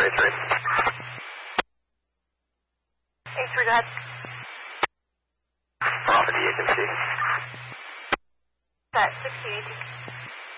A3. A3, go ahead. Off of the agency. Set 1618.